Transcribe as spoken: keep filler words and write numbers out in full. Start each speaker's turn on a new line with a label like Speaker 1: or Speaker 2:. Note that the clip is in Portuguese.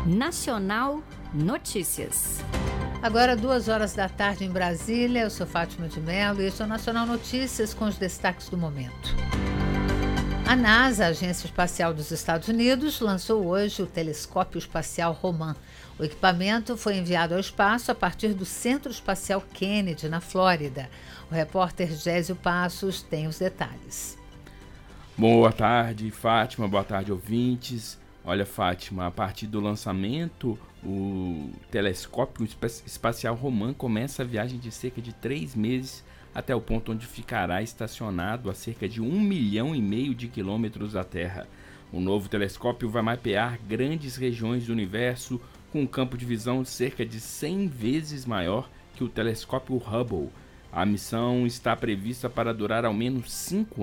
Speaker 1: Nacional Notícias.
Speaker 2: Agora, duas horas da tarde em Brasília, eu sou Fátima de Mello e este é o Nacional Notícias com os destaques do momento. A NASA, a Agência Espacial dos Estados Unidos, lançou hoje o telescópio espacial Roman. O equipamento foi enviado ao espaço a partir do Centro Espacial Kennedy, na Flórida. O repórter Gésio Passos tem os detalhes.
Speaker 3: Boa tarde, Fátima. Boa tarde, ouvintes. Olha, Fátima, a partir do lançamento, o telescópio espacial Roman começa a viagem de cerca de três meses até o ponto onde ficará estacionado a cerca de um milhão e meio de quilômetros da Terra. O novo telescópio vai mapear grandes regiões do universo com um campo de visão cerca de cem vezes maior que o telescópio Hubble. A missão está prevista para durar ao menos cinco